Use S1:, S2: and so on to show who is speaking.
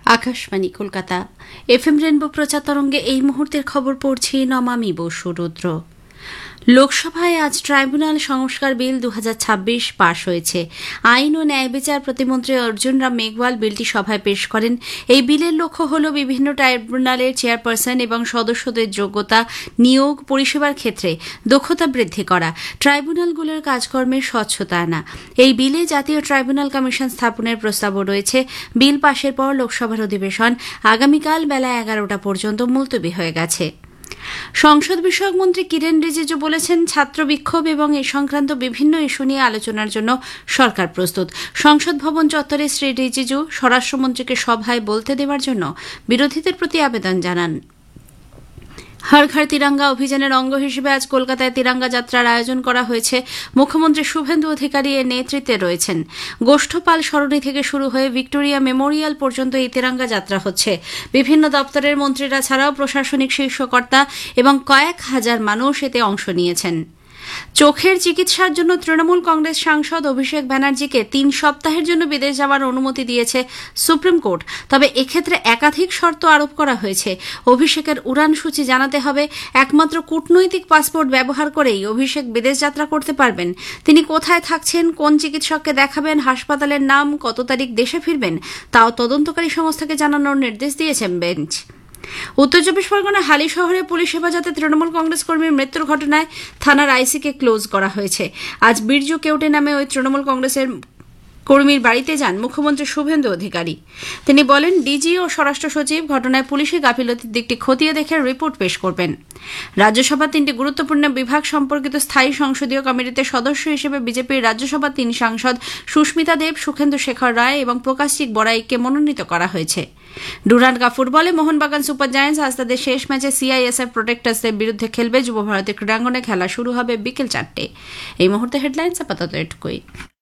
S1: Akashvani Kolkata FM rainbow প্রচার তরঙ্গে এই মুহূর্তের খবর পড়ছি নমামি বসু রুদ্র। লোকসভায় আজ ট্রাইব্যুনাল সংস্কার বিল 2026 পাশ হয়েছে। আইন ও ন্যায় বিচার প্রতিমন্ত্রী অর্জুন রাম মেঘওয়াল বিলটি সভায় পেশ করেন। এই বিলের লক্ষ্য হল বিভিন্ন ট্রাইব্যুনালের চেয়ারপারসন এবং সদস্যদের যোগ্যতা, নিয়োগ, পরিষেবার ক্ষেত্রে দক্ষতা বৃদ্ধি করা, ট্রাইব্যুনালগুলোর কাজকর্মের স্বচ্ছতা আনা। এই বিলে জাতীয় ট্রাইব্যুনাল কমিশন স্থাপনের প্রস্তাবও রয়েছে। বিল পাশের পর লোকসভার অধিবেশন আগামীকাল বেলা 11টা পর্যন্ত মুলতবি হয়ে গেছে। সংসদ বিষয়ক মন্ত্রী কিরেন রিজিজু বলেছেন, ছাত্র বিক্ষোভ এবং এ সংক্রান্ত বিভিন্ন ইস্যু নিয়ে আলোচনার জন্য সরকার প্রস্তুত। সংসদ ভবন চত্বরে শ্রী রিজিজু স্বরাষ্ট্রমন্ত্রীকে সভায় বলতে দেওয়ার জন্য বিরোধীদের প্রতি আবেদন জানান। হর ঘর তিরঙ্গা অভিযানের অঙ্গ হিসেবে আজ কলকাতায় তিরঙ্গা যাত্রার আয়োজন করা হয়েছে। মুখ্যমন্ত্রী শুভেন্দু অধিকারী এর নেতৃত্বে রয়েছেন। গোষ্ঠপাল সরণি থেকে শুরু হয়ে ভিক্টোরিয়া মেমোরিয়াল পর্যন্ত এই তিরঙ্গা যাত্রা হচ্ছে। বিভিন্ন দপ্তরের মন্ত্রীরা ছাড়াও প্রশাসনিক শীর্ষকর্তা এবং কয়েক হাজার মানুষ এতে অংশ নিয়েছেন। চোখের চিকিৎসার জন্য তৃণমূল কংগ্রেস সাংসদ অভিষেক ব্যানার্জিকে 3 সপ্তাহের জন্য বিদেশ যাওয়ার অনুমতি দিয়েছে সুপ্রিম কোর্ট। তবে এক্ষেত্রে একাধিক শর্ত আরোপ করা হয়েছে। অভিষেকের উড়ান সূচি জানাতে হবে। একমাত্র কূটনৈতিক পাসপোর্ট ব্যবহার করেই অভিষেক বিদেশ যাত্রা করতে পারবেন। তিনি কোথায় থাকছেন, কোন চিকিৎসককে দেখাবেন, হাসপাতালের নাম, কত তারিখ দেশে ফিরবেন, তাও তদন্তকারী সংস্থাকে জানানোর নির্দেশ দিয়েছেন বেঞ্চ। উত্তর 24 পরগনার হালি শহরে পুলিশ হেফাজতে তৃণমূল কংগ্রেস কর্মীর মৃত্যুর ঘটনায় থানার আইসিকে ক্লোজ করা হয়েছে। আজ বীরজু কেউটে নামে ওই তৃণমূল কংগ্রেসের কর্মীর বাড়িতে যান মুখ্যমন্ত্রী শুভেন্দু অধিকারী। তিনি বলেন, ডিজি ও স্বরাষ্ট্র সচিব ঘটনায় পুলিশের গাফিলতির দিকটি খতিয়ে দেখে রিপোর্ট পেশ করবেন। রাজ্যসভার 3টি গুরুত্বপূর্ণ বিভাগ সম্পর্কিত স্থায়ী সংসদীয় কমিটিতে সদস্য হিসেবে বিজেপির রাজ্যসভার 3 সাংসদ সুস্মিতা দেব, সুখেন্দু শেখর রায় এবং প্রকাশজিৎ বড়াইকে মনোনীত করা হয়েছে। ডুরান্ড কাপ ফুটবলে মোহনবাগান সুপার জায়ান্টস আজ তাদের শেষ ম্যাচে সিআইএসএফ প্রোটেক্টার্সদের বিরুদ্ধে খেলবে। যুব ভারতী ক্রীড়াঙ্গনে খেলা শুরু হবে বিকেল 4টে। এই মুহূর্তে হেডলাইন্স আপাতত এটুকুই।